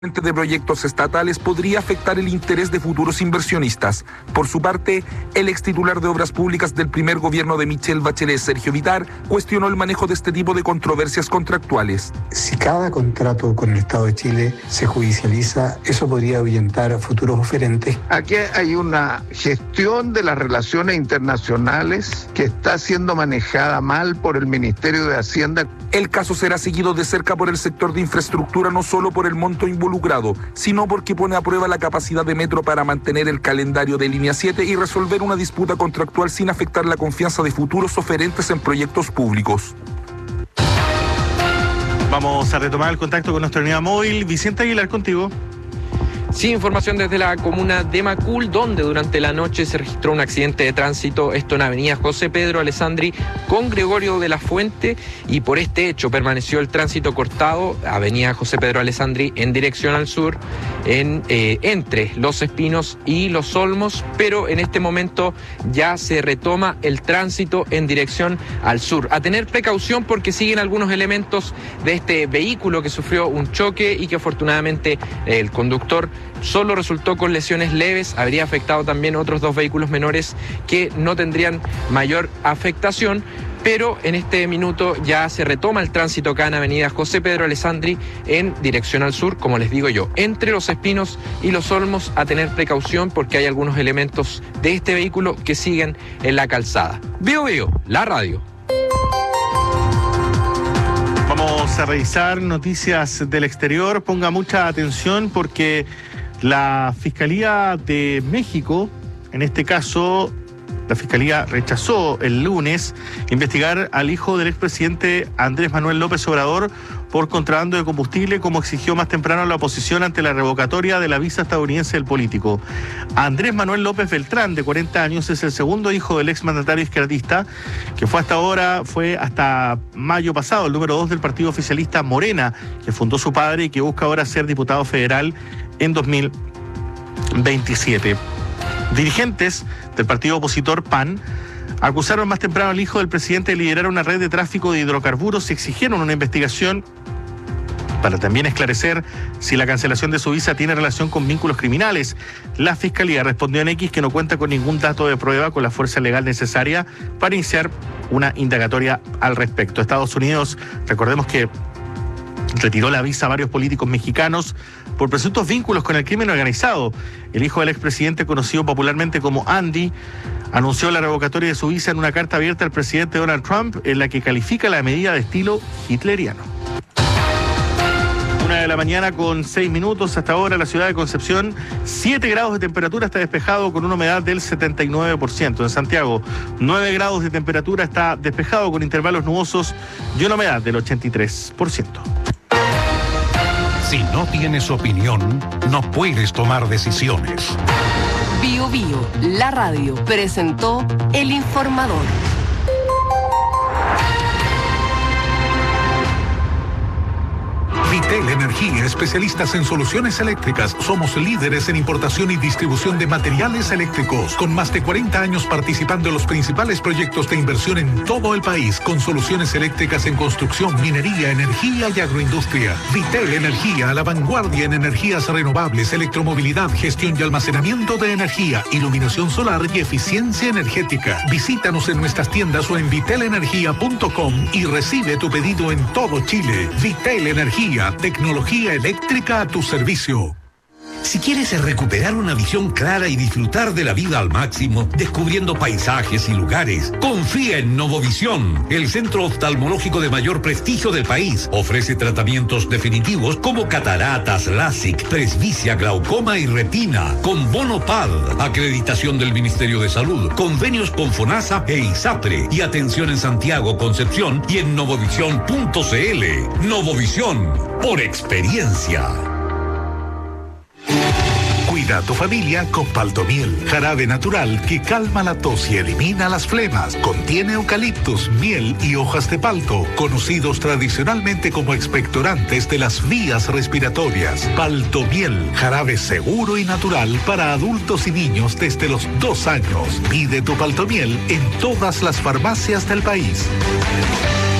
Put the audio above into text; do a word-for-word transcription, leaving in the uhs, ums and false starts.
de proyectos estatales podría afectar el interés de futuros inversionistas. Por su parte, el ex titular de Obras Públicas del primer gobierno de Michelle Bachelet, Sergio Vitar, cuestionó el manejo de este tipo de controversias contractuales. Si cada contrato con el Estado de Chile se judicializa, eso podría ahuyentar a futuros oferentes. Aquí hay una gestión de las relaciones internacionales que está siendo manejada mal por el Ministerio de Hacienda. El caso será seguido de cerca por el sector de infraestructura, no solo por el monto involucrado, sino porque pone a prueba la capacidad de Metro para mantener el calendario de Línea siete y resolver una disputa contractual sin afectar la confianza de futuros oferentes en proyectos públicos. Vamos a retomar el contacto con nuestra unidad móvil. Vicente Aguilar, contigo. Sí, información desde la comuna de Macul, donde durante la noche se registró un accidente de tránsito, esto en avenida José Pedro Alessandri con Gregorio de la Fuente, y por este hecho permaneció el tránsito cortado, avenida José Pedro Alessandri en dirección al sur, en, eh, entre Los Espinos y Los Olmos, pero en este momento ya se retoma el tránsito en dirección al sur. A tener precaución porque siguen algunos elementos de este vehículo que sufrió un choque y que afortunadamente eh, el conductor solo resultó con lesiones leves. Habría afectado también otros dos vehículos menores que no tendrían mayor afectación, pero en este minuto ya se retoma el tránsito acá en avenida José Pedro Alessandri en dirección al sur, como les digo yo, entre Los Espinos y Los Olmos. A tener precaución porque hay algunos elementos de este vehículo que siguen en la calzada. Veo, veo, la radio. Vamos a revisar noticias del exterior. Ponga mucha atención porque la Fiscalía de México, en este caso, la Fiscalía rechazó el lunes investigar al hijo del expresidente Andrés Manuel López Obrador por contrabando de combustible, como exigió más temprano la oposición ante la revocatoria de la visa estadounidense del político. Andrés Manuel López Beltrán, de cuarenta años, es el segundo hijo del exmandatario izquierdista, que fue hasta ahora, fue hasta mayo pasado, el número dos del partido oficialista Morena, que fundó su padre y que busca ahora ser diputado federal en dos mil veintisiete. Dirigentes del partido opositor P A N acusaron más temprano al hijo del presidente de liderar una red de tráfico de hidrocarburos y exigieron una investigación para también esclarecer si la cancelación de su visa tiene relación con vínculos criminales. La Fiscalía respondió en X que no cuenta con ningún dato de prueba con la fuerza legal necesaria para iniciar una indagatoria al respecto. Estados Unidos, recordemos que retiró la visa a varios políticos mexicanos por presuntos vínculos con el crimen organizado. El hijo del expresidente, conocido popularmente como Andy, anunció la revocatoria de su visa en una carta abierta al presidente Donald Trump, en la que califica la medida de estilo hitleriano. Una de la mañana con seis minutos. Hasta ahora la ciudad de Concepción, siete grados de temperatura, está despejado con una humedad del setenta y nueve por ciento. En Santiago, nueve grados de temperatura, está despejado con intervalos nubosos y una humedad del ochenta y tres por ciento. Si no tienes opinión, no puedes tomar decisiones. Bio Bio, la radio, presentó El Informador. Vitel Energía, especialistas en soluciones eléctricas. Somos líderes en importación y distribución de materiales eléctricos, con más de cuarenta años participando en los principales proyectos de inversión en todo el país, con soluciones eléctricas en construcción, minería, energía y agroindustria. Vitel Energía, a la vanguardia en energías renovables, electromovilidad, gestión y almacenamiento de energía, iluminación solar y eficiencia energética. Visítanos en nuestras tiendas o en vitel energía punto com y recibe tu pedido en todo Chile. Vitel Energía, tecnología eléctrica a tu servicio. Si quieres recuperar una visión clara y disfrutar de la vida al máximo, descubriendo paisajes y lugares, confía en Novovisión, el centro oftalmológico de mayor prestigio del país. Ofrece tratamientos definitivos como cataratas, LASIK, presbicia, glaucoma y retina, con bono P A D, acreditación del Ministerio de Salud, convenios con FONASA e ISAPRE, y atención en Santiago, Concepción y en novovisión punto c l. Novovisión, por experiencia. Cuida a tu familia con Paltomiel, jarabe natural que calma la tos y elimina las flemas. Contiene eucaliptus, miel y hojas de palto, conocidos tradicionalmente como expectorantes de las vías respiratorias. Paltomiel, jarabe seguro y natural para adultos y niños desde los dos años. Pide tu Paltomiel en todas las farmacias del país.